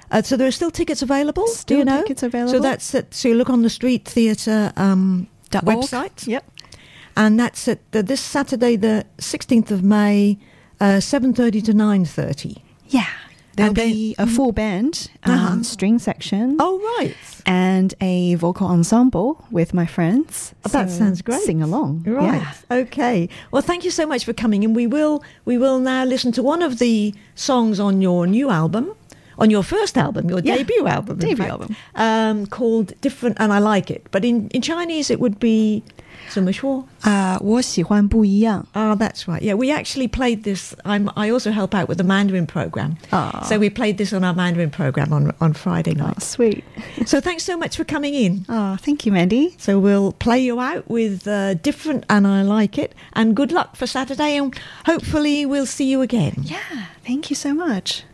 So there are still tickets available. Still do you know? tickets available. So that's at, so you look on the Street Theatre website. Yep. And that's at this Saturday, the 16th of May, 7:30 to 9:30. Yeah. There'll And be a full band, string section. Oh, right. And a vocal ensemble with my friends. Oh, that sounds great. Sing along. Right. Yeah. Okay. Well, thank you so much for coming. And we will now listen to one of the songs on your new album, on your first album, your debut album. album. Called Different, and I Like It. But in Chinese, it would be 怎么说? 我喜欢不一样. Oh, that's right. Yeah, we actually played this. I also help out with the Mandarin program. So we played this on our Mandarin program on Friday night. Oh, sweet. So thanks so much for coming in. Oh, thank you, Mandy. So we'll play you out with Different, and I Like It. And good luck for Saturday, and hopefully we'll see you again. Yeah, thank you so much.